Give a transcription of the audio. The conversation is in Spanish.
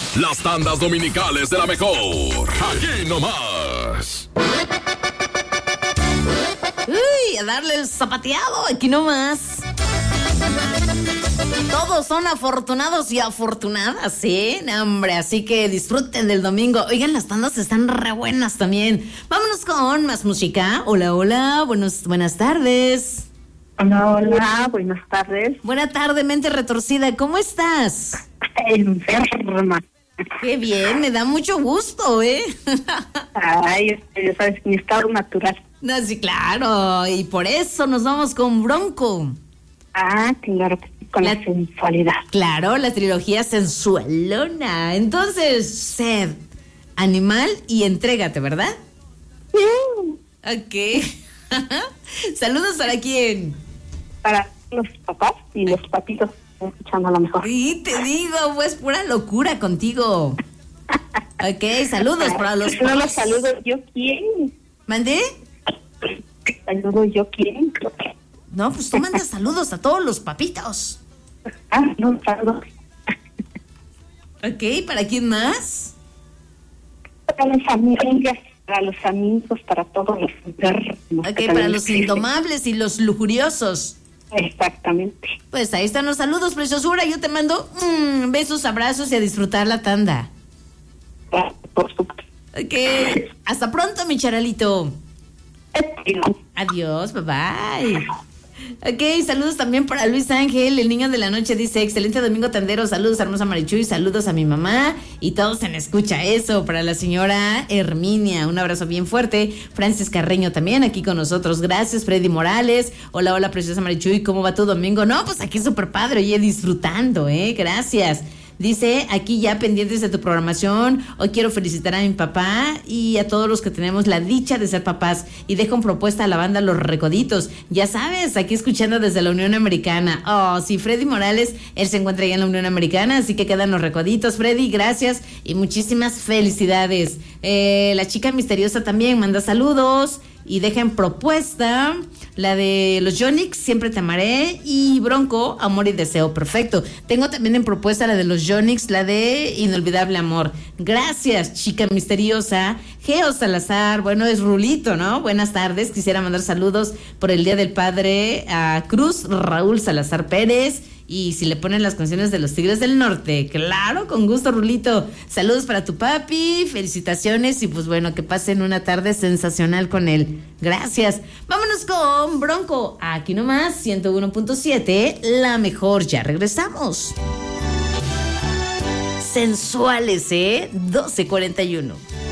Las tandas dominicales de la mejor. Aquí nomás. Uy, a darle el zapateado, aquí nomás. Todos son afortunados y afortunadas, ¿sí? No, hombre, así que disfruten del domingo. Oigan, las tandas están re buenas también. Vámonos con más música. Hola, hola, buenas tardes. Hola, hola, buenas tardes. Buena tarde, mente retorcida, ¿cómo estás? Enferma. Qué bien, me da mucho gusto, ¿eh? Ay, ya sabes, mi estado natural. No, sí, claro, y por eso nos vamos con Bronco. Ah, claro, con la sensualidad. Claro, la trilogía sensualona. Entonces, sed, animal y entrégate, ¿verdad? Sí. Ok. Saludos para quién. Para los papás y los papitos, escuchando a lo mejor. Sí, te digo, pues pura locura contigo. Ok, saludos para los papás. No los saludo yo, ¿quién? ¿Mandé? Saludo yo, ¿quién? No, pues tú mandas saludos a todos los papitos. Ah, no, saludos. Ok, ¿para quién más? Para las amigas, para los amigos, para todos los enfermos. Ok, para los indomables y los lujuriosos. Exactamente. Pues ahí están los saludos, preciosura. Yo te mando besos, abrazos y a disfrutar la tanda. Ah, por supuesto. Ok, hasta pronto, mi charalito. Adiós, bye bye. Ok, saludos también para Luis Ángel, el niño de la noche, dice, excelente domingo tandero, saludos a hermosa Marichuy, saludos a mi mamá y todos en escucha, eso, para la señora Herminia, un abrazo bien fuerte, Francis Carreño también aquí con nosotros, gracias, Freddy Morales, hola, hola, preciosa Marichuy, ¿cómo va tu domingo? No, pues aquí súper padre, oye, disfrutando, gracias. Dice, aquí ya pendientes de tu programación, hoy quiero felicitar a mi papá y a todos los que tenemos la dicha de ser papás y dejo en propuesta a la banda Los Recoditos, ya sabes, aquí escuchando desde la Unión Americana. Oh, sí, Freddy Morales, él se encuentra ya en la Unión Americana, así que quedan Los Recoditos. Freddy, gracias y muchísimas felicidades. La chica misteriosa también manda saludos y deja en propuesta la de los Yonix, Siempre te amaré, y Bronco, Amor y Deseo. Perfecto. Tengo también en propuesta la de los Yonix, la de Inolvidable Amor. Gracias, chica misteriosa. Geo Salazar, bueno, es Rulito, ¿no? Buenas tardes. Quisiera mandar saludos por el Día del Padre a Cruz Raúl Salazar Pérez. Y si le ponen las canciones de los Tigres del Norte, claro, con gusto, Rulito. Saludos para tu papi, felicitaciones y pues bueno, que pasen una tarde sensacional con él. Gracias. Vámonos con Bronco, aquí nomás, 101.7, la mejor. Ya regresamos. Sensuales, 12:41.